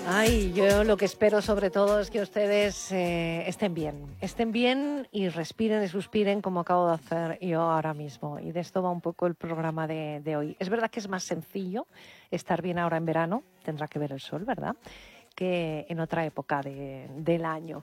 Ay, yo lo que espero sobre todo es que ustedes estén bien y respiren y suspiren como acabo de hacer yo ahora mismo. Y de esto va un poco el programa de hoy. Es verdad que es más sencillo estar bien ahora en verano, tendrá que ver el sol, ¿verdad?, que en otra época del año.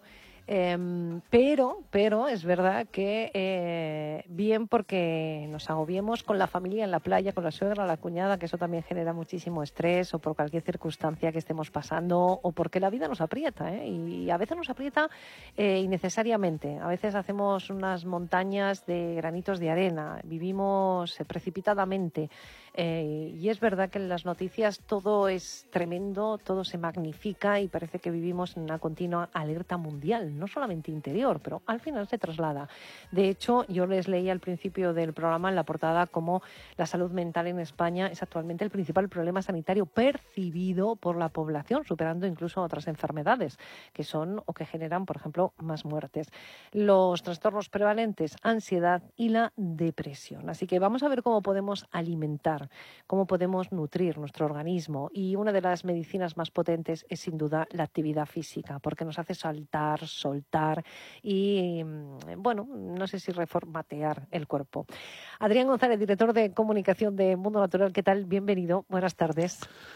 Pero es verdad que bien porque nos agobiemos con la familia en la playa, con la suegra, la cuñada, que eso también genera muchísimo estrés, o por cualquier circunstancia que estemos pasando, o porque la vida nos aprieta, y a veces nos aprieta innecesariamente. A veces hacemos unas montañas de granitos de arena, vivimos precipitadamente. Y es verdad que en las noticias todo es tremendo, todo se magnifica y parece que vivimos en una continua alerta mundial, no solamente interior, pero al final se traslada. De hecho, yo les leí al principio del programa en la portada cómo la salud mental en España es actualmente el principal problema sanitario percibido por la población, superando incluso otras enfermedades que son o que generan, por ejemplo, más muertes. Los trastornos prevalentes, ansiedad y la depresión. Así que vamos a ver cómo podemos alimentar, cómo podemos nutrir nuestro organismo. Y una de las medicinas más potentes es sin duda la actividad física, porque nos hace saltar, soltar y, bueno, no sé si reformatear el cuerpo. Adrián González, director de comunicación de Mundo Natural, ¿qué tal? Bienvenido, buenas tardes.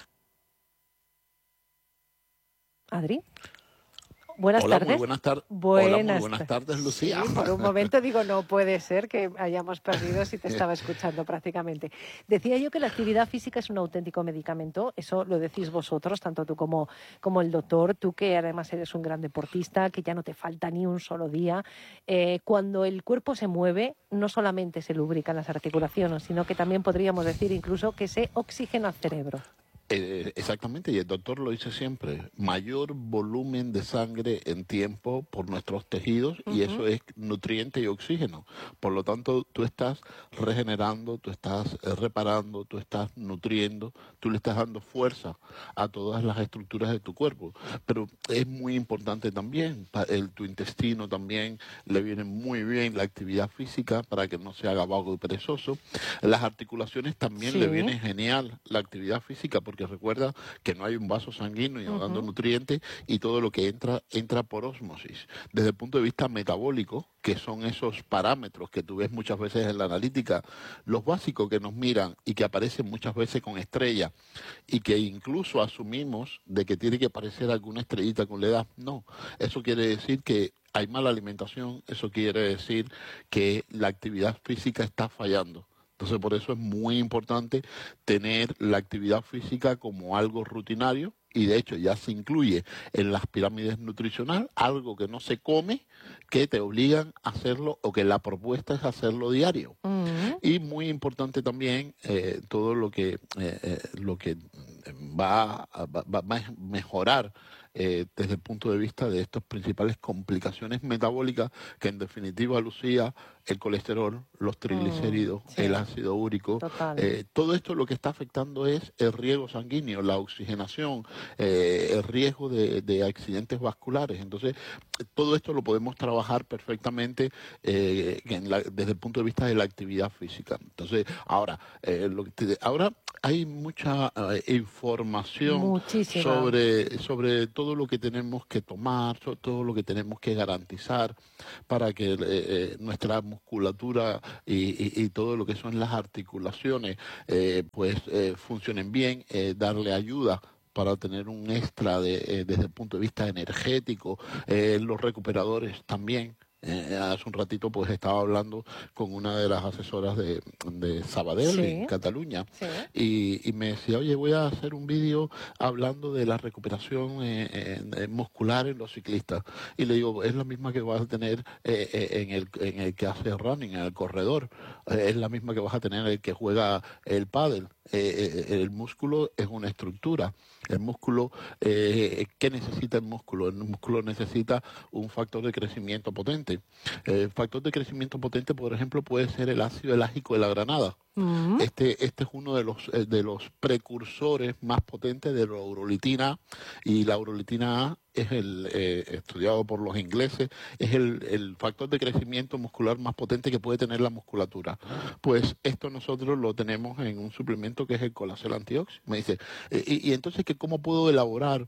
Adri. Buenas Hola, tardes. muy buenas tardes. Hola, muy buenas tardes, Lucía. Sí, por un momento digo, no puede ser que hayamos perdido si te estaba escuchando prácticamente. Decía yo que la actividad física es un auténtico medicamento, eso lo decís vosotros, tanto tú como el doctor, tú que además eres un gran deportista, que ya no te falta ni un solo día. Cuando el cuerpo se mueve, no solamente se lubrican las articulaciones, sino que también podríamos decir incluso que se oxigena el cerebro. Exactamente, y el doctor lo dice siempre, mayor volumen de sangre en tiempo por nuestros tejidos, y eso es nutriente y oxígeno. Por lo tanto, tú estás regenerando, tú estás reparando, tú estás nutriendo, tú le estás dando fuerza a todas las estructuras de tu cuerpo. Pero es muy importante también, tu intestino también le viene muy bien la actividad física para que no se haga vago y perezoso. Las articulaciones también le viene genial la actividad física, porque recuerda que no hay un vaso sanguíneo dando nutrientes, y todo lo que entra por ósmosis. Desde el punto de vista metabólico, que son esos parámetros que tú ves muchas veces en la analítica, los básicos que nos miran y que aparecen muchas veces con estrella, y que incluso asumimos de que tiene que aparecer alguna estrellita con la edad. No, eso quiere decir que hay mala alimentación, eso quiere decir que la actividad física está fallando. Entonces, por eso es muy importante tener la actividad física como algo rutinario, y de hecho ya se incluye en las pirámides nutricionales, algo que no se come, que te obligan a hacerlo, o que la propuesta es hacerlo diario. Y muy importante también todo lo que va a mejorar desde el punto de vista de estas principales complicaciones metabólicas, que en definitiva, Lucía, el colesterol, los triglicéridos, el ácido úrico, todo esto lo que está afectando es el riego sanguíneo, la oxigenación, el riesgo de accidentes vasculares. Entonces, todo esto lo podemos trabajar perfectamente desde el punto de vista de la actividad física. Entonces, ahora hay mucha información sobre todo lo que tenemos que tomar, sobre todo lo que tenemos que garantizar para que nuestra musculatura y todo lo que son las articulaciones funcionen bien, darle ayuda para tener un extra desde el punto de vista energético, los recuperadores también. Hace un ratito pues estaba hablando con una de las asesoras de Sabadell, en Cataluña, y me decía, oye, voy a hacer un vídeo hablando de la recuperación muscular en los ciclistas. Y le digo, es la misma que vas a tener en el que hace running, en el corredor. Es la misma que vas a tener en el que juega el pádel. El músculo es una estructura. El músculo, ¿qué necesita el músculo? El músculo necesita un factor de crecimiento potente. El factor de crecimiento potente, por ejemplo, puede ser el ácido elágico de la granada. Este es uno de los precursores más potentes de la urolitina, y la urolitina A es estudiado por los ingleses, es el factor de crecimiento muscular más potente que puede tener la musculatura. Pues esto nosotros lo tenemos en un suplemento que es el Colacel Antiox. Me dice, y entonces, ¿cómo puedo elaborar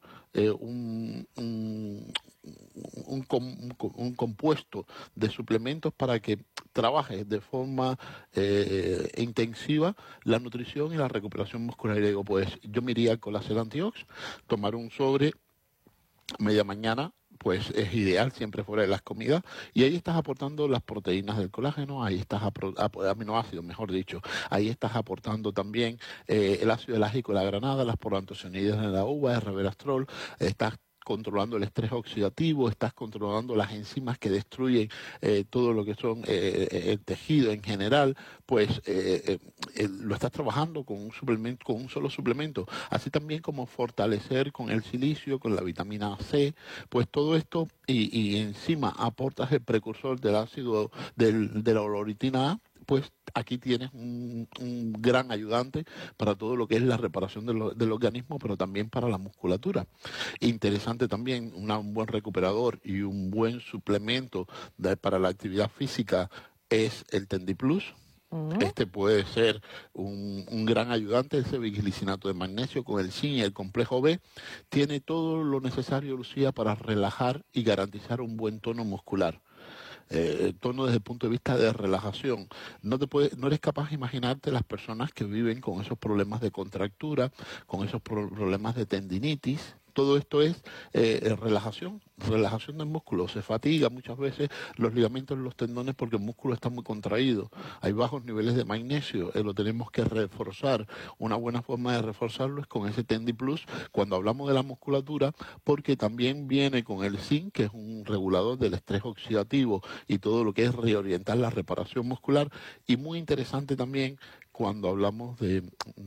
un compuesto de suplementos para que trabaje de forma intensiva la nutrición y la recuperación muscular? Y le digo, pues yo me iría con la Antiox, tomar un sobre media mañana, pues es ideal, siempre fuera de las comidas, y ahí estás aportando las proteínas del colágeno, ahí estás aminoácidos, mejor dicho, ahí estás aportando también el ácido elágico de la granada, las proantocianidas de la uva, el resveratrol, estás controlando el estrés oxidativo, estás controlando las enzimas que destruyen todo lo que son el tejido en general, pues lo estás trabajando con un suplemento, con un solo suplemento, así también como fortalecer con el silicio, con la vitamina C, pues todo esto, y encima aportas el precursor del ácido de la urolitina A, pues aquí tienes un gran ayudante para todo lo que es la reparación del organismo, pero también para la musculatura. Interesante también, un buen recuperador y un buen suplemento para la actividad física es el TendiPlus. Este puede ser un gran ayudante, ese biglicinato de magnesio con el zinc y el complejo B. Tiene todo lo necesario, Lucía, para relajar y garantizar un buen tono muscular. Tono desde el punto de vista de relajación. No eres capaz de imaginarte las personas que viven con esos problemas de contractura, con esos problemas de tendinitis. Todo esto es relajación del músculo. Se fatiga muchas veces los ligamentos y los tendones porque el músculo está muy contraído. Hay bajos niveles de magnesio, lo tenemos que reforzar. Una buena forma de reforzarlo es con ese TendiPlus cuando hablamos de la musculatura, porque también viene con el zinc, que es un regulador del estrés oxidativo y todo lo que es reorientar la reparación muscular. Y muy interesante también cuando hablamos de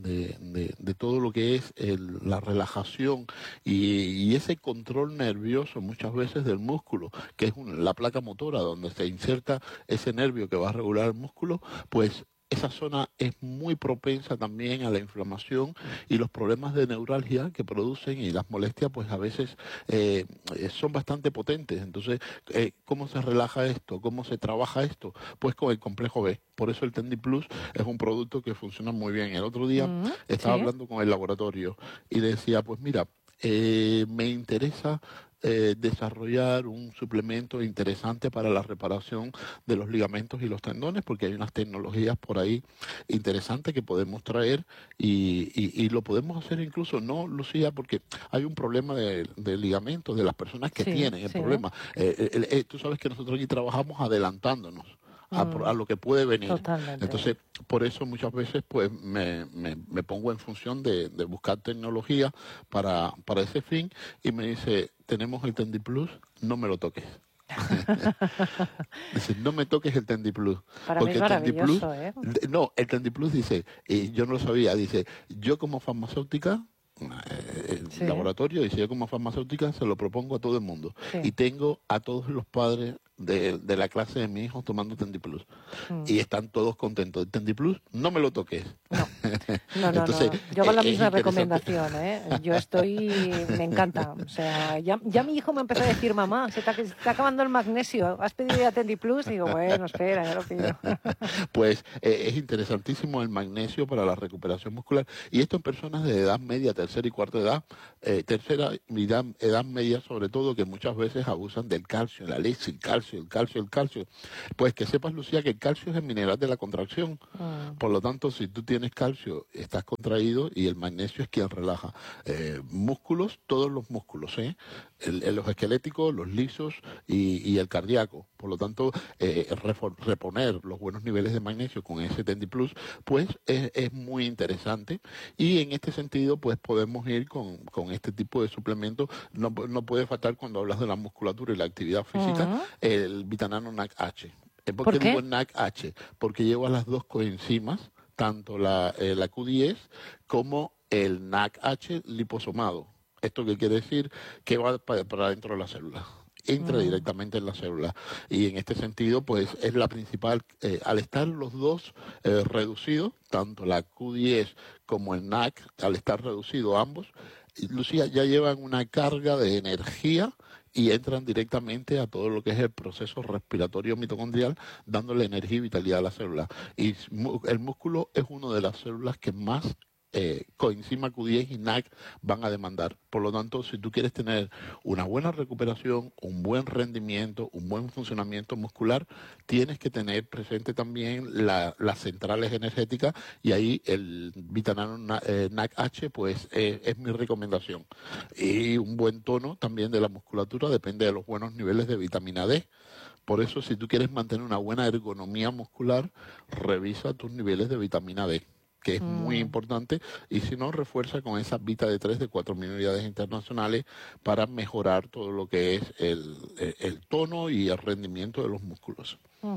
todo lo que es la relajación y ese control nervioso muchas veces del músculo, que es la placa motora donde se inserta ese nervio que va a regular el músculo, pues esa zona es muy propensa también a la inflamación y los problemas de neuralgia que producen, y las molestias pues a veces son bastante potentes. Entonces, ¿cómo se relaja esto? ¿Cómo se trabaja esto? Pues con el complejo B. Por eso el TendiPlus es un producto que funciona muy bien. El otro día estaba hablando con el laboratorio y decía, pues mira, me interesa desarrollar un suplemento interesante para la reparación de los ligamentos y los tendones, porque hay unas tecnologías por ahí interesantes que podemos traer y lo podemos hacer incluso, no, Lucía, porque hay un problema de ligamentos de las personas que tienen el problema. Tú sabes que nosotros aquí trabajamos adelantándonos a lo que puede venir. Totalmente. Entonces, por eso muchas veces pues me pongo en función de buscar tecnología para ese fin, y me dice, tenemos el TendiPlus, no me lo toques. Dice, no me toques el TendiPlus. Para mí es maravilloso, ¿eh? No, el TendiPlus dice, y yo no lo sabía, dice, yo como farmacéutica, el laboratorio, dice, yo como farmacéutica se lo propongo a todo el mundo. Y tengo a todos los padres de la clase de mi hijo tomando TendiPlus. Y están todos contentos. El TendiPlus, no me lo toques. No. Entonces, yo hago la misma recomendación, ¿eh? Yo me encanta. O sea, ya mi hijo me empezó a decir, mamá, se está acabando el magnesio, ¿has pedido ya TendiPlus? Y digo, bueno, espera, ya lo pido. Pues es interesantísimo el magnesio para la recuperación muscular. Y esto en personas de edad media, tercera y cuarta edad, edad media sobre todo, que muchas veces abusan del calcio, la leche, el calcio. Pues que sepas, Lucía, que el calcio es el mineral de la contracción. Por lo tanto, si tú tienes calcio, estás contraído, y el magnesio es quien relaja. Músculos, todos los músculos, los esqueléticos, los lisos y el cardíaco. Por lo tanto, reponer los buenos niveles de magnesio con ese TendiPlus, pues es muy interesante. Y en este sentido, pues podemos ir con este tipo de suplementos. No puede faltar, cuando hablas de la musculatura y la actividad física, el Vitanano NAC-H. ¿Por qué digo NAC-H? Porque lleva las dos coenzimas, tanto la Q10 como el NAC-H liposomado. ¿Esto qué quiere decir? Que va para dentro de la célula. entra directamente en la célula. Y en este sentido, pues es la principal, al estar los dos reducidos, tanto la Q10 como el NAC, al estar reducidos ambos, Lucía, ya llevan una carga de energía y entran directamente a todo lo que es el proceso respiratorio mitocondrial, dándole energía y vitalidad a la célula. Y el músculo es una de las células que más coenzima Q10 y NAC van a demandar. Por lo tanto, si tú quieres tener una buena recuperación, un buen rendimiento, un buen funcionamiento muscular, tienes que tener presente también las centrales energéticas, y ahí el Vitanano NAC-H pues es mi recomendación. Y un buen tono también de la musculatura depende de los buenos niveles de vitamina D. Por eso, si tú quieres mantener una buena ergonomía muscular, revisa tus niveles de vitamina D, que es muy importante, y si no, refuerza con esa Vita D3 de 4.000 unidades internacionales para mejorar todo lo que es el tono y el rendimiento de los músculos.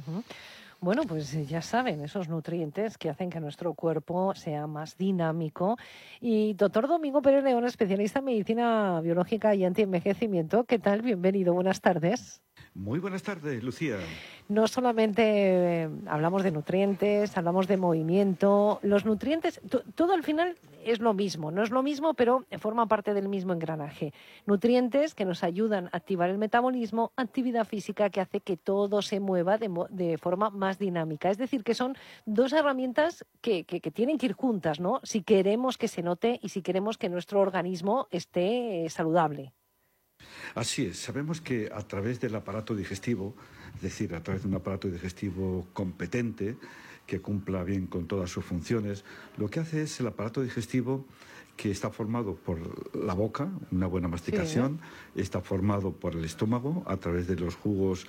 Bueno, pues ya saben, esos nutrientes que hacen que nuestro cuerpo sea más dinámico. Y doctor Domingo Pérez León, especialista en medicina biológica y antienvejecimiento, ¿qué tal? Bienvenido, buenas tardes. Muy buenas tardes, Lucía. No solamente hablamos de nutrientes, hablamos de movimiento. Los nutrientes, todo al final es lo mismo. No es lo mismo, pero forma parte del mismo engranaje. Nutrientes que nos ayudan a activar el metabolismo, actividad física que hace que todo se mueva de forma más dinámica. Es decir, que son dos herramientas que tienen que ir juntas, ¿no? Si queremos que se note y si queremos que nuestro organismo esté saludable. Así es, sabemos que a través del aparato digestivo, es decir, a través de un aparato digestivo competente, que cumpla bien con todas sus funciones, lo que hace es el aparato digestivo que está formado por la boca, una buena masticación, está formado por el estómago a través de los jugos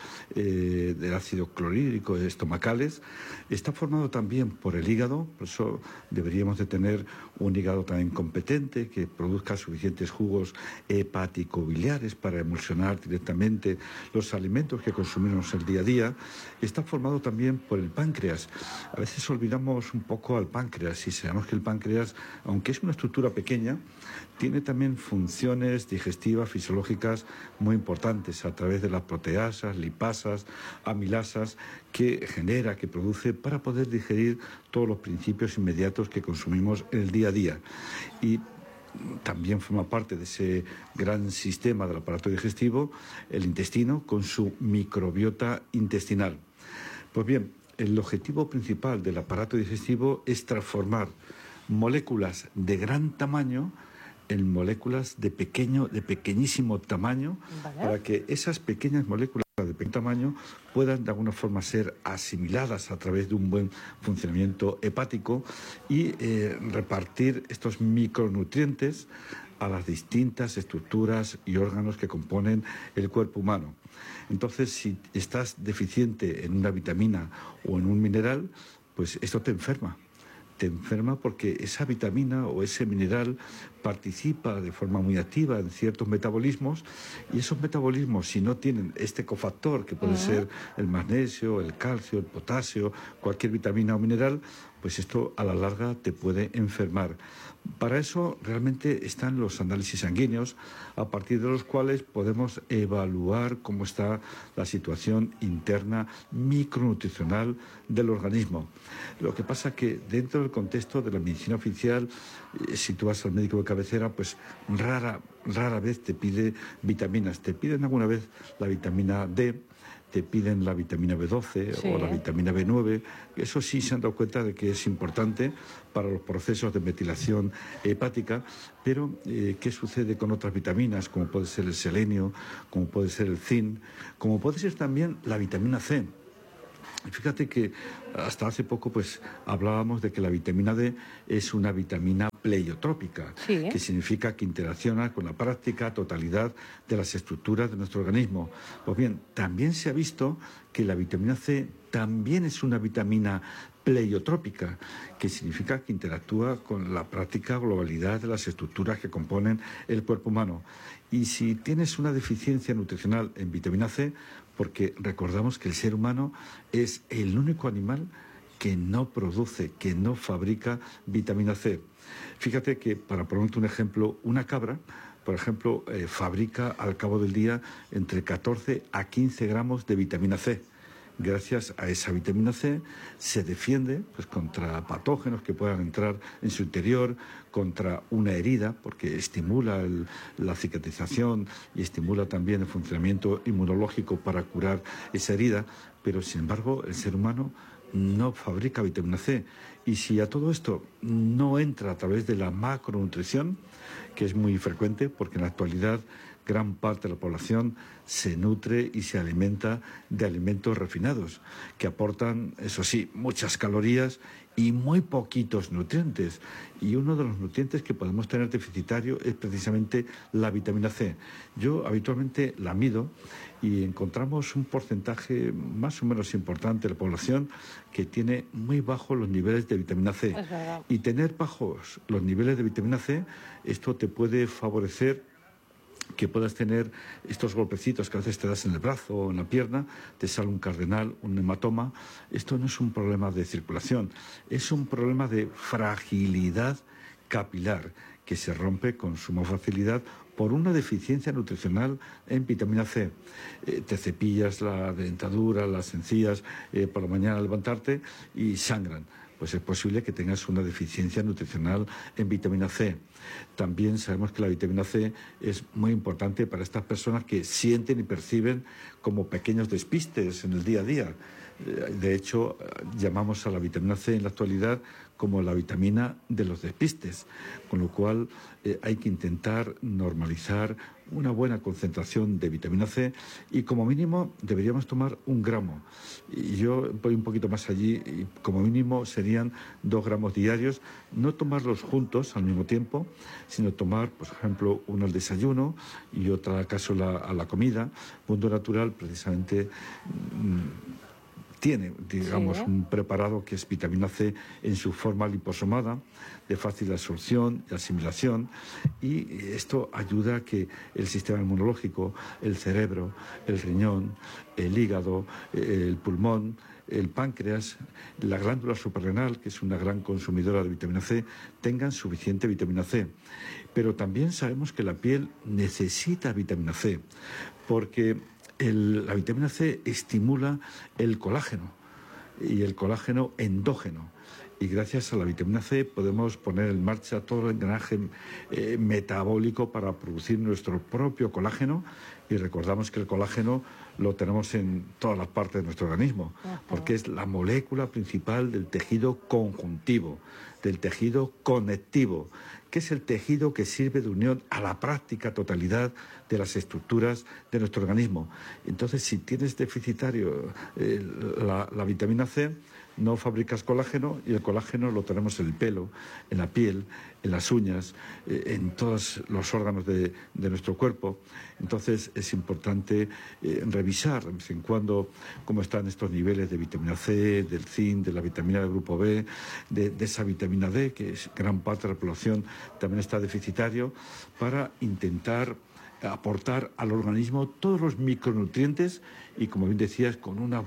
del ácido clorhídrico estomacales, está formado también por el hígado, por eso deberíamos de tener un hígado también competente que produzca suficientes jugos hepático-biliares para emulsionar directamente los alimentos que consumimos el día a día. Está formado también por el páncreas. A veces olvidamos un poco al páncreas y sabemos que el páncreas, aunque es una estructura pequeña, tiene también funciones digestivas, fisiológicas muy importantes a través de las proteasas, lipasas, amilasas que genera, que produce para poder digerir todos los principios inmediatos que consumimos en el día a día. Y también forma parte de ese gran sistema del aparato digestivo el intestino con su microbiota intestinal. Pues bien, el objetivo principal del aparato digestivo es transformar moléculas de gran tamaño en moléculas de pequeñísimo tamaño, para que esas pequeñas moléculas de pequeño tamaño puedan de alguna forma ser asimiladas a través de un buen funcionamiento hepático y repartir estos micronutrientes a las distintas estructuras y órganos que componen el cuerpo humano. Entonces, si estás deficiente en una vitamina o en un mineral, pues esto te enferma. Te enferma porque esa vitamina o ese mineral participa de forma muy activa en ciertos metabolismos, y esos metabolismos, si no tienen este cofactor, que puede ser el magnesio, el calcio, el potasio, cualquier vitamina o mineral, pues esto a la larga te puede enfermar. Para eso realmente están los análisis sanguíneos, a partir de los cuales podemos evaluar cómo está la situación interna micronutricional del organismo. Lo que pasa que dentro del contexto de la medicina oficial, si tú vas al médico de cabecera, pues rara vez te pide vitaminas. Te piden alguna vez la vitamina D, te piden la vitamina B12 o la vitamina B9. Eso sí se han dado cuenta de que es importante para los procesos de metilación hepática, pero ¿qué sucede con otras vitaminas, como puede ser el selenio, como puede ser el zinc, como puede ser también la vitamina C? Fíjate que hasta hace poco pues hablábamos de que la vitamina D es una vitamina pleiotrópica, que significa que interacciona con la práctica totalidad de las estructuras de nuestro organismo. Pues bien, también se ha visto que la vitamina C también es una vitamina pleiotrópica, que significa que interactúa con la práctica globalidad de las estructuras que componen el cuerpo humano. Y si tienes una deficiencia nutricional en vitamina C, porque recordamos que el ser humano es el único animal que no produce, que no fabrica vitamina C. Fíjate que, para ponerte un ejemplo, una cabra por ejemplo, fabrica al cabo del día entre 14 a 15 gramos de vitamina C. Gracias a esa vitamina C se defiende pues, contra patógenos que puedan entrar en su interior, contra una herida, porque estimula la cicatrización y estimula también el funcionamiento inmunológico para curar esa herida, pero sin embargo el ser humano no fabrica vitamina C. Y si a todo esto no entra a través de la macronutrición, que es muy frecuente, porque en la actualidad gran parte de la población se nutre y se alimenta de alimentos refinados, que aportan, eso sí, muchas calorías y muy poquitos nutrientes. Y uno de los nutrientes que podemos tener deficitario es precisamente la vitamina C. Yo habitualmente la mido y encontramos un porcentaje más o menos importante de la población que tiene muy bajos los niveles de vitamina C. Y tener bajos los niveles de vitamina C, esto te puede favorecer que puedas tener estos golpecitos que a veces te das en el brazo o en la pierna, te sale un cardenal, un hematoma. Esto no es un problema de circulación, es un problema de fragilidad capilar que se rompe con suma facilidad por una deficiencia nutricional en vitamina C. Te cepillas la dentadura, las encías por la mañana al levantarte y sangran. Pues es posible que tengas una deficiencia nutricional en vitamina C. También sabemos que la vitamina C es muy importante para estas personas que sienten y perciben como pequeños despistes en el día a día. De hecho, llamamos a la vitamina C en la actualidad como la vitamina de los despistes, con lo cual hay que intentar normalizar una buena concentración de vitamina C y como mínimo deberíamos tomar 1 gramo. Y yo voy un poquito más allí y como mínimo serían 2 gramos diarios, no tomarlos juntos al mismo tiempo, sino tomar, por ejemplo, uno al desayuno y otra acaso a la comida. Mundo Natural precisamente tiene, digamos, un preparado que es vitamina C en su forma liposomada, de fácil absorción y asimilación, y esto ayuda a que el sistema inmunológico, el cerebro, el riñón, el hígado, el pulmón, el páncreas, la glándula suprarrenal, que es una gran consumidora de vitamina C, tengan suficiente vitamina C. Pero también sabemos que la piel necesita vitamina C, porque la vitamina C estimula el colágeno y el colágeno endógeno. Y gracias a la vitamina C podemos poner en marcha todo el engranaje metabólico para producir nuestro propio colágeno. Y recordamos que el colágeno lo tenemos en todas las partes de nuestro organismo, porque es la molécula principal del tejido conjuntivo, del tejido conectivo, que es el tejido que sirve de unión a la práctica totalidad de las estructuras de nuestro organismo. Entonces, si tienes deficitario la vitamina C, no fabricas colágeno, y el colágeno lo tenemos en el pelo, en la piel, en las uñas, en todos los órganos de nuestro cuerpo. Entonces es importante revisar de vez en cuando cómo están estos niveles de vitamina C, del zinc, de la vitamina del grupo B, de esa vitamina D, que es gran parte de la población también está deficitario, para intentar aportar al organismo todos los micronutrientes y, como bien decías, con un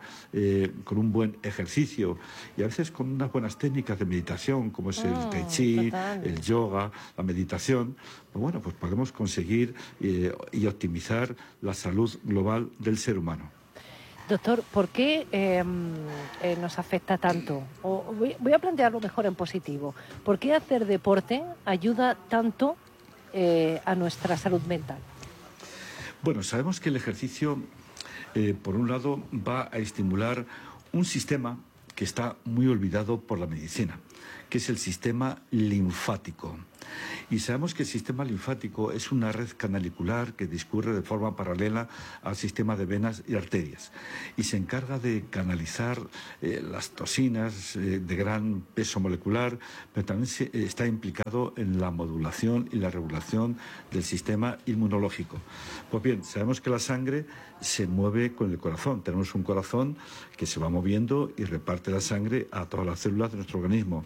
buen ejercicio y a veces con unas buenas técnicas de meditación, como es el tai chi, el yoga, la meditación, pues podemos conseguir y optimizar la salud global del ser humano. Doctor, ¿por qué nos afecta tanto? Voy a plantearlo mejor en positivo. ¿Por qué hacer deporte ayuda tanto a nuestra salud mental? Bueno, sabemos que el ejercicio, por un lado, va a estimular un sistema que está muy olvidado por la medicina, que es el sistema linfático. Y sabemos que el sistema linfático es una red canalicular que discurre de forma paralela al sistema de venas y arterias y se encarga de canalizar las toxinas de gran peso molecular, pero también está implicado en la modulación y la regulación del sistema inmunológico. Pues bien, sabemos que la sangre se mueve con el corazón. Tenemos un corazón que se va moviendo y reparte la sangre a todas las células de nuestro organismo.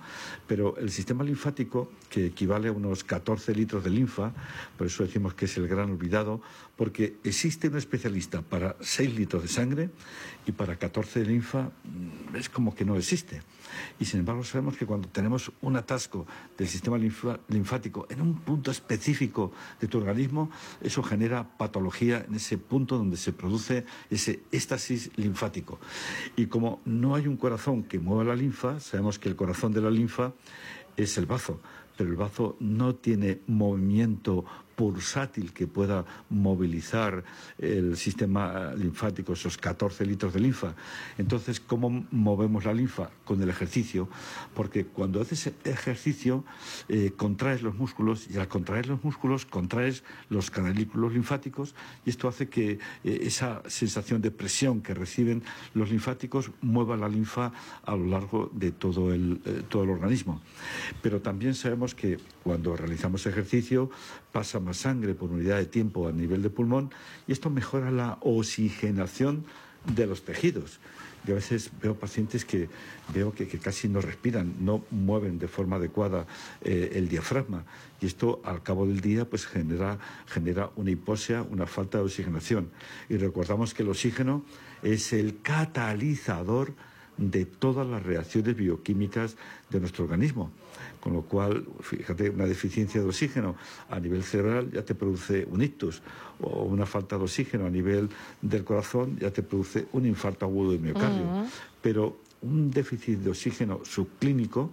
Pero el sistema linfático, que equivale a unos 14 litros de linfa, por eso decimos que es el gran olvidado, porque existe un especialista para 6 litros de sangre y para 14 de linfa es como que no existe. Y sin embargo sabemos que cuando tenemos un atasco del sistema linfático en un punto específico de tu organismo, eso genera patología en ese punto donde se produce ese éxtasis linfático. Y como no hay un corazón que mueva la linfa, sabemos que el corazón de la linfa es el bazo, pero el bazo no tiene movimiento pulsátil que pueda movilizar el sistema linfático, esos 14 litros de linfa. Entonces, ¿cómo movemos la linfa? Con el ejercicio, porque cuando haces ejercicio contraes los músculos y al contraer los músculos contraes los canalículos linfáticos y esto hace que esa sensación de presión que reciben los linfáticos mueva la linfa a lo largo de todo el organismo. Pero también sabemos que cuando realizamos ejercicio pasa más sangre por unidad de tiempo a nivel de pulmón y esto mejora la oxigenación de los tejidos. Yo a veces veo pacientes que casi no respiran, no mueven de forma adecuada el diafragma y esto al cabo del día pues genera una hipoxia, una falta de oxigenación. Y recordamos que el oxígeno es el catalizador de todas las reacciones bioquímicas de nuestro organismo. Con lo cual, fíjate, una deficiencia de oxígeno a nivel cerebral ya te produce un ictus, o una falta de oxígeno a nivel del corazón ya te produce un infarto agudo del miocardio. Pero un déficit de oxígeno subclínico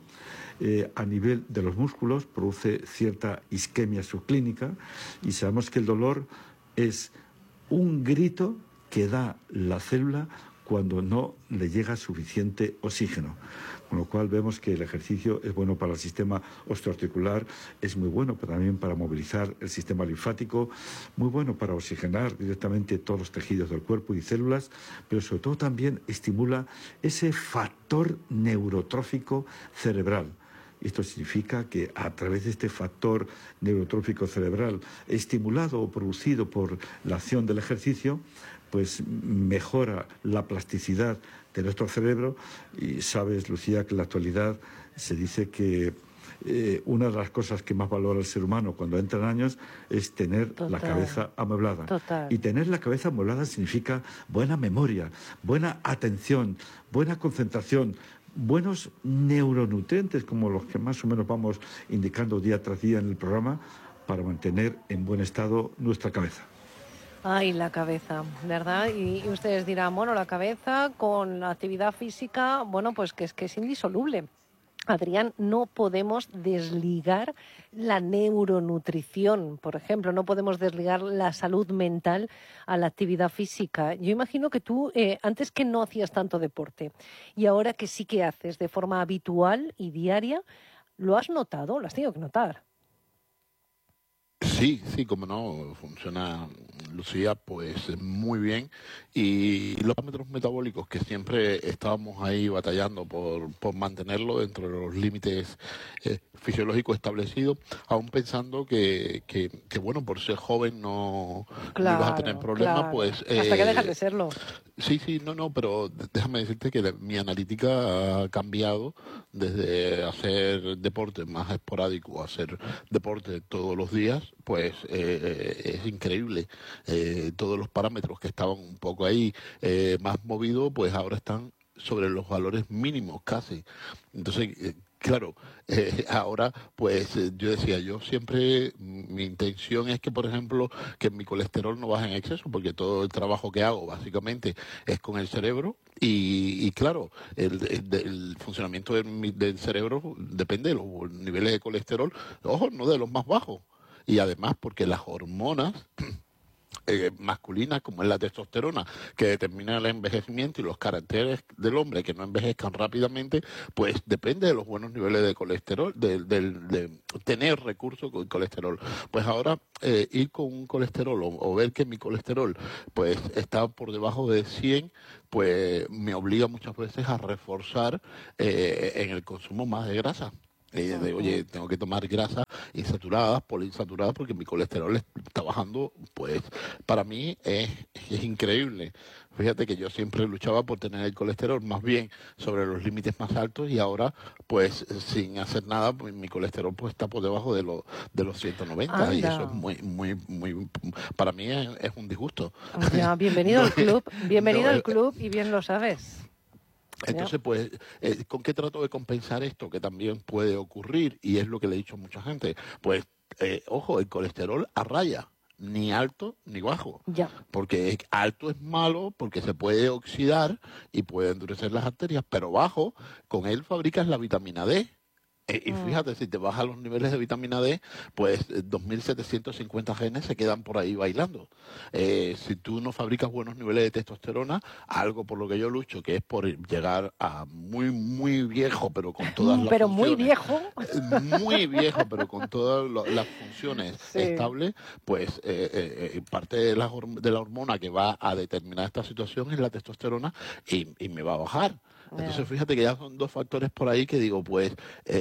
a nivel de los músculos produce cierta isquemia subclínica y sabemos que el dolor es un grito que da la célula cuando no le llega suficiente oxígeno. Con lo cual vemos que el ejercicio es bueno para el sistema osteoarticular, es muy bueno también para movilizar el sistema linfático, muy bueno para oxigenar directamente todos los tejidos del cuerpo y células, pero sobre todo también estimula ese factor neurotrófico cerebral. Esto significa que a través de este factor neurotrófico cerebral estimulado o producido por la acción del ejercicio, pues mejora la plasticidad de nuestro cerebro y sabes, Lucía, que en la actualidad se dice que una de las cosas que más valora el ser humano cuando entra en años es tener la cabeza amueblada. Total. Y tener la cabeza amueblada significa buena memoria, buena atención, buena concentración, buenos neuronutrientes como los que más o menos vamos indicando día tras día en el programa para mantener en buen estado nuestra cabeza. Ay, la cabeza, ¿verdad? Y ustedes dirán, bueno, la cabeza con la actividad física, bueno, pues que es indisoluble. Adrián, no podemos desligar la neuronutrición, por ejemplo, no podemos desligar la salud mental a la actividad física. Yo imagino que tú, antes que no hacías tanto deporte y ahora que sí que haces de forma habitual y diaria, ¿lo has notado? ¿Lo has tenido que notar? Sí, sí, como no, funciona, Lucía, pues muy bien. Y los parámetros metabólicos que siempre estábamos ahí batallando por mantenerlo dentro de los límites fisiológicos establecidos, aún pensando que bueno, por ser joven no ibas a tener problemas, claro. pues... Hasta que dejas de serlo. Sí, no, pero déjame decirte que mi analítica ha cambiado desde hacer deporte más esporádico a hacer deporte todos los días, pues es increíble. Todos los parámetros que estaban un poco ahí más movidos, pues ahora están sobre los valores mínimos casi. Entonces, claro, ahora pues yo decía, yo siempre mi intención es que, por ejemplo, que mi colesterol no baje en exceso, porque todo el trabajo que hago básicamente es con el cerebro y claro, el funcionamiento del cerebro depende de los niveles de colesterol, ojo, no de los más bajos. Y además porque las hormonas masculinas, como es la testosterona, que determina el envejecimiento y los caracteres del hombre que no envejezcan rápidamente, pues depende de los buenos niveles de colesterol, de tener recursos con colesterol. Pues ahora ir con un colesterol o ver que mi colesterol pues está por debajo de 100, pues me obliga muchas veces a reforzar en el consumo más de grasa. De, oye, tengo que tomar grasas insaturadas, poliinsaturadas, porque mi colesterol está bajando. Pues para mí es increíble. Fíjate que yo siempre luchaba por tener el colesterol más bien sobre los límites más altos, y ahora, pues sin hacer nada, pues, mi colesterol pues está por debajo de los 190. Y eso es Anda. muy, para mí es un disgusto. Ya, bienvenido No al club, bienvenido no al club, y bien lo sabes. Ya. Entonces, pues, ¿con qué trato de compensar esto? Que también puede ocurrir, y es lo que le he dicho a mucha gente. Pues, ojo, el colesterol a raya, ni alto ni bajo. Ya. Porque alto es malo, porque se puede oxidar y puede endurecer las arterias, pero bajo, con él fabricas la vitamina D. Y fíjate, si te bajas los niveles de vitamina D, pues 2.750 genes se quedan por ahí bailando. Si tú no fabricas buenos niveles de testosterona, algo por lo que yo lucho, que es por llegar a muy viejo, pero con todas las Pero muy funciones, viejo. muy viejo, pero con todas las funciones Sí. estables, pues parte de de la hormona que va a determinar esta situación es la testosterona, y me va a bajar. Entonces, fíjate que ya son dos factores por ahí que digo, pues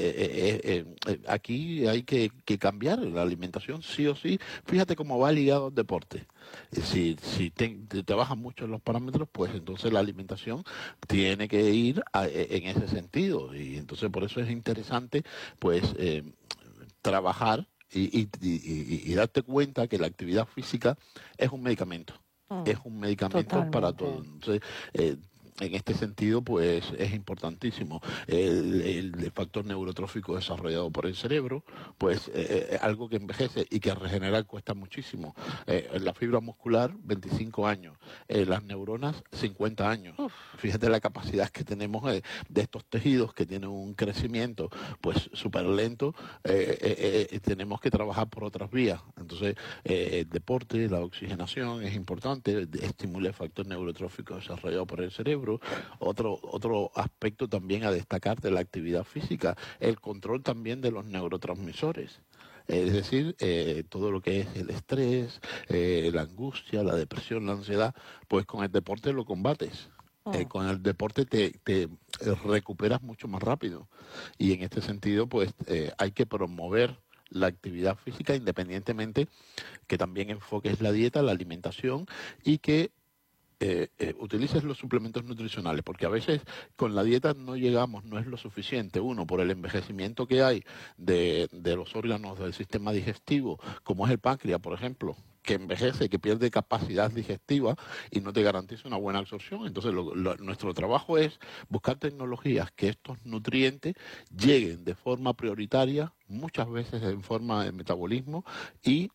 aquí hay que cambiar la alimentación sí o sí. Fíjate cómo va ligado al deporte. Si te bajan mucho los parámetros, pues entonces la alimentación tiene que ir en ese sentido. Y entonces por eso es interesante, pues, trabajar y darte cuenta que la actividad física es un medicamento. Es un medicamento para Totalmente. todo. Entonces, en este sentido, pues es importantísimo. El factor neurotrófico desarrollado por el cerebro, pues algo que envejece y que regenerar cuesta muchísimo. La fibra muscular, 25 años. Las neuronas, 50 años. Fíjate la capacidad que tenemos de estos tejidos que tienen un crecimiento pues súper lento. Tenemos que trabajar por otras vías. Entonces, el deporte, la oxigenación es importante, estimula el factor neurotrófico desarrollado por el cerebro. Otro aspecto también a destacar de la actividad física, el control también de los neurotransmisores. Es decir, todo lo que es el estrés, la angustia, la depresión, la ansiedad, pues con el deporte lo combates. Con el deporte te recuperas mucho más rápido. Y en este sentido, pues hay que promover la actividad física, independientemente que también enfoques la dieta, la alimentación, y que utilices los suplementos nutricionales, porque a veces con la dieta no llegamos, no es lo suficiente. Uno, por el envejecimiento que hay de los órganos del sistema digestivo, como es el páncreas, por ejemplo, que envejece, que pierde capacidad digestiva y no te garantiza una buena absorción. Entonces, nuestro trabajo es buscar tecnologías que estos nutrientes lleguen de forma prioritaria, muchas veces en forma de metabolismo, y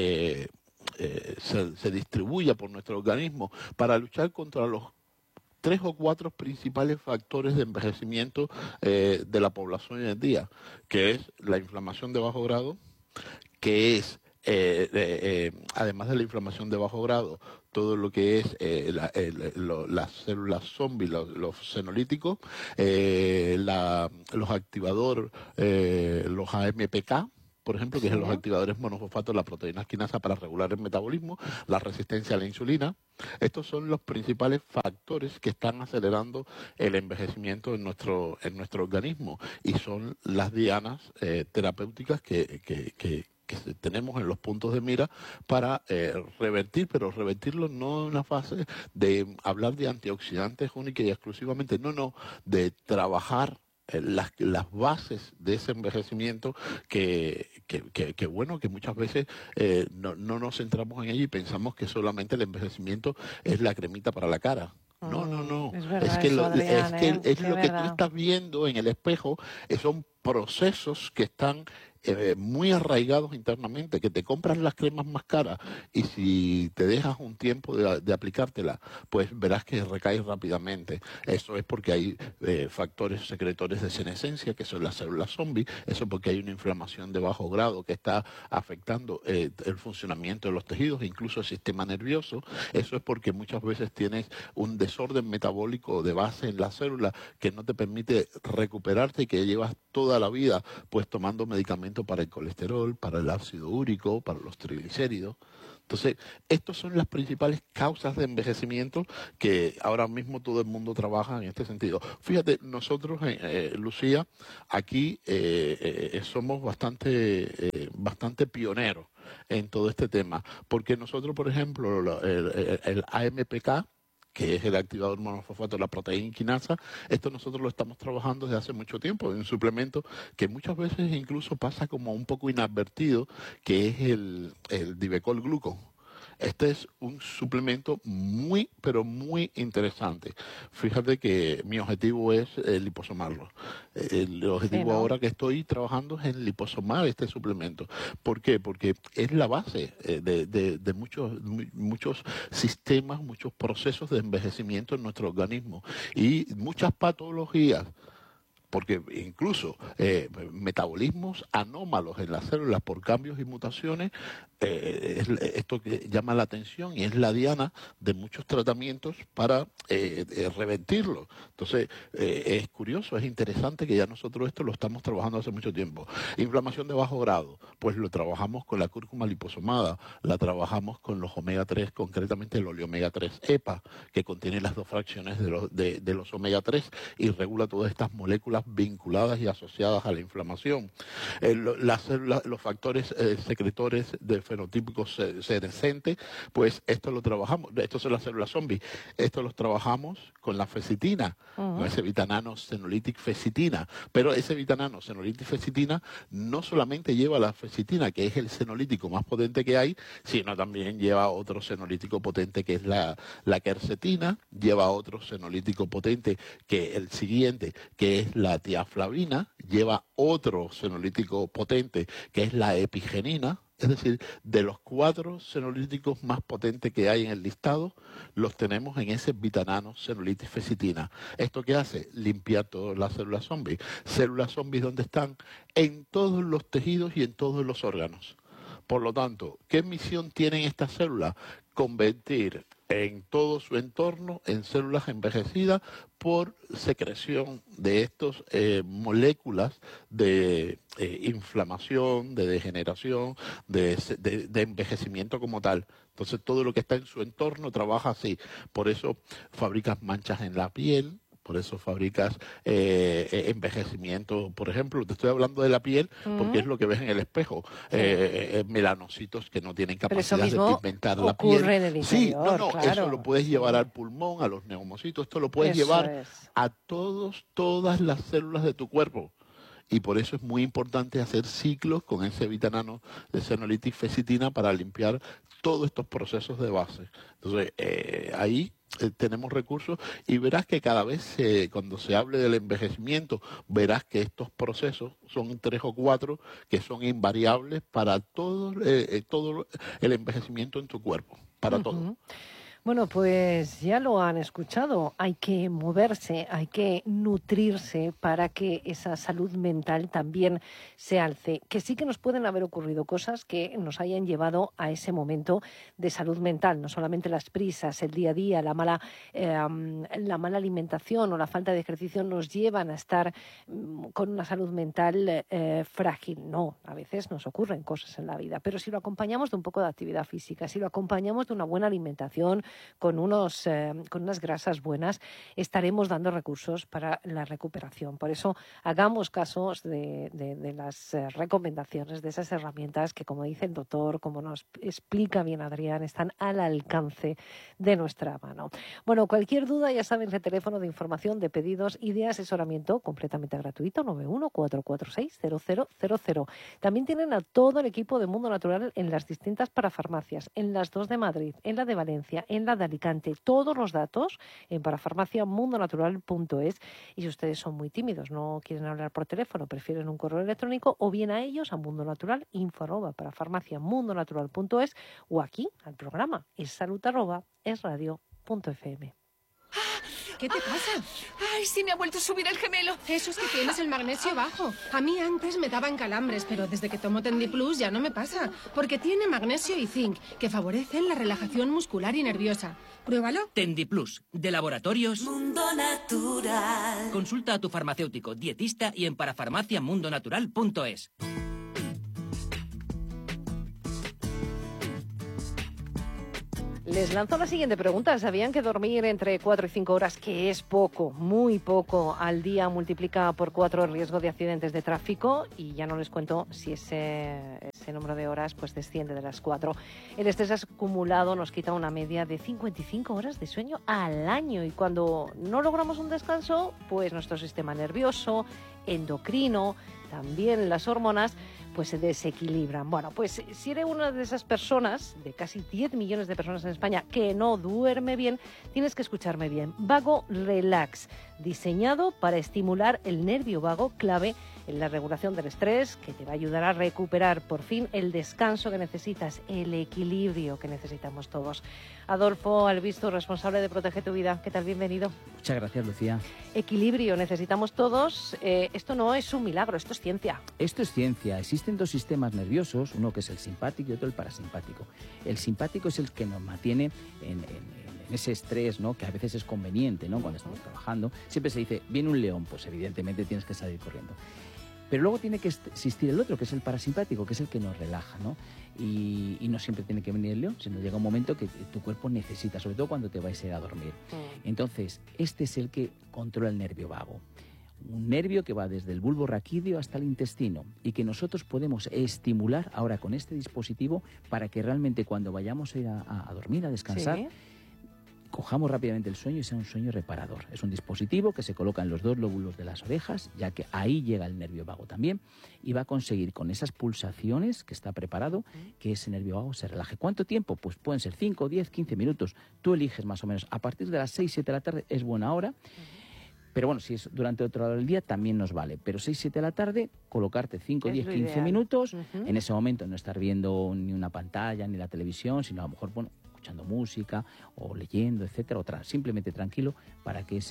se distribuya por nuestro organismo para luchar contra los 3 o 4 principales factores de envejecimiento de la población hoy en día, que es la inflamación de bajo grado, que es, además de la inflamación de bajo grado, todo lo que es las células zombies, los senolíticos, los activadores, los AMPK, por ejemplo, que Sí. es los activadores monofosfato de la proteína quinasa para regular el metabolismo, la resistencia a la insulina. Estos son los principales factores que están acelerando el envejecimiento en nuestro organismo, y son las dianas terapéuticas que tenemos en los puntos de mira para revertir, pero revertirlo no en una fase de hablar de antioxidantes única y exclusivamente, no, de trabajar las bases de ese envejecimiento que bueno, que muchas veces no nos centramos en ello y pensamos que solamente el envejecimiento es la cremita para la cara. No. Es Es verdad que eso, Adrián, es de lo que tú verdad. estás viendo en el espejo, son procesos que están muy arraigados internamente, que te compras las cremas más caras y si te dejas un tiempo de aplicártela, pues verás que recae rápidamente. Eso es porque hay factores secretores de senescencia, que son las células zombies. Eso es porque hay una inflamación de bajo grado que está afectando el funcionamiento de los tejidos, incluso el sistema nervioso. Eso es porque muchas veces tienes un desorden metabólico de base en la célula que no te permite recuperarte y que llevas toda la vida pues tomando medicamentos para el colesterol, para el ácido úrico, para los triglicéridos. Entonces, estas son las principales causas de envejecimiento que ahora mismo todo el mundo trabaja en este sentido. Fíjate, nosotros, Lucía, aquí somos bastante pioneros en todo este tema, porque nosotros, por ejemplo, el AMPK, que es el activador monofosfato de la proteína quinasa, esto nosotros lo estamos trabajando desde hace mucho tiempo, en un suplemento que muchas veces incluso pasa como un poco inadvertido, que es el Divecol Glucon. Este es un suplemento muy, pero muy interesante. Fíjate que mi objetivo es liposomarlo. El objetivo ahora que estoy trabajando es en liposomar este suplemento. ¿Por qué? Porque es la base de muchos sistemas, muchos procesos de envejecimiento en nuestro organismo y muchas patologías. Porque incluso metabolismos anómalos en las células por cambios y mutaciones, es esto que llama la atención y es la diana de muchos tratamientos para revertirlo. Entonces, es curioso, es interesante que ya nosotros esto lo estamos trabajando hace mucho tiempo. Inflamación de bajo grado, pues lo trabajamos con la cúrcuma liposomada, la trabajamos con los omega 3, concretamente el oleomega 3 EPA, que contiene las dos fracciones de los omega 3 y regula todas estas moléculas vinculadas y asociadas a la inflamación. Los factores secretores del fenotípico senescente, pues esto lo trabajamos, estos son las células zombies, esto los trabajamos con la fecitina, con ese vitanano senolytic fecitina, pero ese vitanano senolytic fecitina no solamente lleva la fecitina, que es el senolítico más potente que hay, sino también lleva otro senolítico potente que es la quercetina, lleva otro senolítico potente que el siguiente, que es la tiaflavina, lleva otro senolítico potente que es la epigenina. Es decir, de los 4 senolíticos más potentes que hay en el listado, los tenemos en ese vitanano senolitis fecitina. ¿Esto qué hace? Limpiar todas las células zombies. Células zombies, ¿dónde están? En todos los tejidos y en todos los órganos. Por lo tanto, ¿qué misión tienen estas células? Convertir en todo su entorno en células envejecidas por secreción de estas moléculas de inflamación, de degeneración, de envejecimiento como tal. Entonces todo lo que está en su entorno trabaja así. Por eso fabricas manchas en la piel, por eso fabricas envejecimiento. Por ejemplo, te estoy hablando de la piel porque es lo que ves en el espejo. Melanocitos que no tienen capacidad de pigmentar la piel. En el interior, sí, claro. Eso lo puedes llevar al pulmón, a los neumocitos, esto lo puedes llevar a todas las células de tu cuerpo. Y por eso es muy importante hacer ciclos con ese vitanano de senolitis fecitina para limpiar todos estos procesos de base. Entonces, ahí tenemos recursos y verás que cada vez cuando se hable del envejecimiento, verás que estos procesos son 3 o 4 que son invariables para todo el envejecimiento en tu cuerpo, para todo. Bueno, pues ya lo han escuchado, hay que moverse, hay que nutrirse para que esa salud mental también se alce. Que sí que nos pueden haber ocurrido cosas que nos hayan llevado a ese momento de salud mental, no solamente las prisas, el día a día, la mala alimentación o la falta de ejercicio nos llevan a estar con una salud mental frágil. No, a veces nos ocurren cosas en la vida, pero si lo acompañamos de un poco de actividad física, si lo acompañamos de una buena alimentación, con unas grasas buenas, estaremos dando recursos para la recuperación. Por eso hagamos casos de las recomendaciones, de esas herramientas que, como dice el doctor, como nos explica bien Adrián, están al alcance de nuestra mano. Bueno, cualquier duda, ya saben, el teléfono de información, de pedidos y de asesoramiento completamente gratuito, 91-446-0000. También tienen a todo el equipo de Mundo Natural en las distintas parafarmacias, en las 2 de Madrid, en la de Valencia, en la de Alicante. Todos los datos en parafarmaciamundonatural.es. Y si ustedes son muy tímidos, no quieren hablar por teléfono, prefieren un correo electrónico, o bien a ellos, a mundonatural@parafarmaciamundonatural.es, o aquí al programa salud@esradio.fm. ¿Qué te pasa? ¡Ay, sí, me ha vuelto a subir el gemelo! Eso es que tienes el magnesio bajo. A mí antes me daban calambres, pero desde que tomo Tendiplus ya no me pasa. Porque tiene magnesio y zinc, que favorecen la relajación muscular y nerviosa. Pruébalo. Tendiplus, de Laboratorios Mundo Natural. Consulta a tu farmacéutico, dietista y en parafarmaciamundonatural.es. Les lanzo la siguiente pregunta. ¿Sabían que dormir entre 4 y 5 horas, que es poco, muy poco, al día, multiplica por 4 el riesgo de accidentes de tráfico? Y ya no les cuento si ese número de horas pues desciende de las 4. El estrés acumulado nos quita una media de 55 horas de sueño al año. Y cuando no logramos un descanso, pues nuestro sistema nervioso, endocrino, también las hormonas, pues se desequilibran. Bueno, pues si eres una de esas personas, de casi 10 millones de personas en España, que no duerme bien, tienes que escucharme bien. Vago Relax, diseñado para estimular el nervio vago, clave en la regulación del estrés, que te va a ayudar a recuperar por fin el descanso que necesitas, el equilibrio que necesitamos todos. Adolfo Albisto, responsable de Protege tu Vida. ¿Qué tal? Bienvenido. Muchas gracias, Lucía. Equilibrio necesitamos todos. Esto no es un milagro, esto es ciencia. Esto es ciencia. Existen dos sistemas nerviosos, uno que es el simpático y otro el parasimpático. El simpático es el que nos mantiene en ese estrés, ¿no?, que a veces es conveniente, ¿no?, cuando estamos trabajando. Siempre se dice, viene un león, pues evidentemente tienes que salir corriendo. Pero luego tiene que existir el otro, que es el parasimpático, que es el que nos relaja, ¿no? Y no siempre tiene que venir el león, sino llega un momento que tu cuerpo necesita, sobre todo cuando te vais a ir a dormir. Entonces, este es el que controla el nervio vago. Un nervio que va desde el bulbo raquídeo hasta el intestino y que nosotros podemos estimular ahora con este dispositivo para que realmente cuando vayamos a ir a dormir, a descansar, ¿sí?, cojamos rápidamente el sueño y sea un sueño reparador. Es un dispositivo que se coloca en los dos lóbulos de las orejas, ya que ahí llega el nervio vago también, y va a conseguir con esas pulsaciones que está preparado que ese nervio vago se relaje. ¿Cuánto tiempo? Pues pueden ser 5, 10, 15 minutos. Tú eliges más o menos. A partir de las 6, 7 de la tarde es buena hora. Pero bueno, si es durante otra hora del día también nos vale. Pero 6, 7 de la tarde, colocarte 5, 10, 15 ideal. Minutos. En ese momento no estar viendo ni una pantalla ni la televisión, sino a lo mejor, bueno, escuchando música o leyendo, etcétera, simplemente tranquilo para que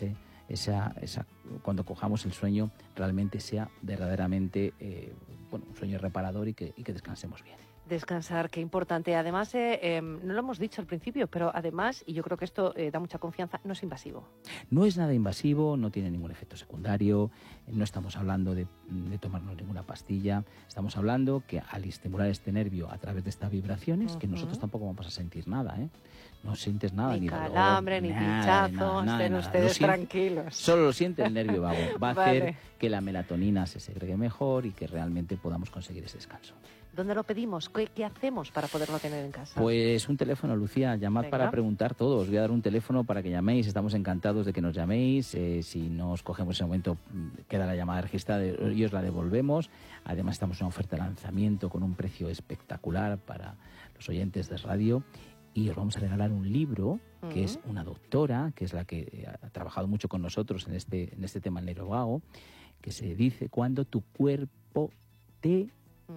cuando cojamos el sueño realmente sea verdaderamente un sueño reparador y que descansemos bien. Descansar, qué importante. Además, no lo hemos dicho al principio, pero además, y yo creo que esto da mucha confianza, no es invasivo. No es nada invasivo, no tiene ningún efecto secundario, no estamos hablando de tomarnos ninguna pastilla, estamos hablando que al estimular este nervio a través de estas vibraciones, que nosotros tampoco vamos a sentir nada, no sientes nada, ni calambre, dolor, ni pinchazo, estén ustedes tranquilos. Solo lo siente el nervio vago. Va a hacer que la melatonina se segregue mejor y que realmente podamos conseguir ese descanso. ¿Dónde lo pedimos? ¿Qué hacemos para poderlo tener en casa? Pues un teléfono, Lucía. Llamad. Venga. Para preguntar todo. Os voy a dar un teléfono para que llaméis. Estamos encantados de que nos llaméis. Si no os cogemos en ese momento, queda la llamada registrada y os la devolvemos. Además, estamos en una oferta de lanzamiento con un precio espectacular para los oyentes de radio. Y os vamos a regalar un libro que es una doctora, que es la que ha trabajado mucho con nosotros en este tema del nervio vago, que se dice Cuando tu cuerpo te...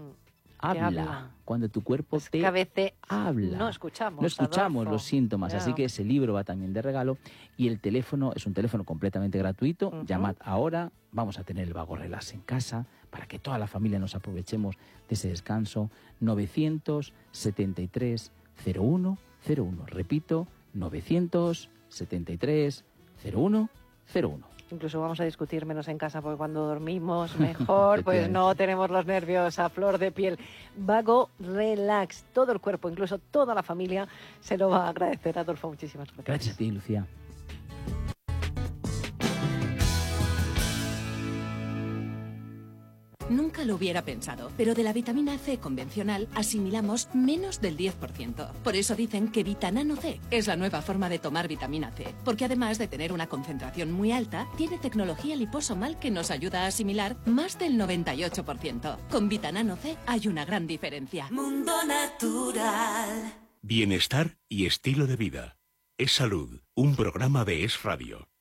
Habla. Cuando tu cuerpo te habla. No escuchamos Adolfo. Los síntomas. Así que ese libro va también de regalo. Y el teléfono es un teléfono completamente gratuito. Llamad ahora. Vamos a tener el Vago Relax en casa para que toda la familia nos aprovechemos de ese descanso. 973 01 01. Repito, 973 01 01. Incluso vamos a discutir menos en casa, porque cuando dormimos mejor, pues no tenemos los nervios a flor de piel. Vago Relax, todo el cuerpo, incluso toda la familia, se lo va a agradecer. Adolfo, muchísimas gracias. Gracias a ti, Lucía. Nunca lo hubiera pensado, pero de la vitamina C convencional asimilamos menos del 10%. Por eso dicen que Vitanano C es la nueva forma de tomar vitamina C, porque además de tener una concentración muy alta, tiene tecnología liposomal que nos ayuda a asimilar más del 98%. Con Vitanano C hay una gran diferencia. Mundo Natural. Bienestar y estilo de vida. Es Salud, un programa de Es Radio.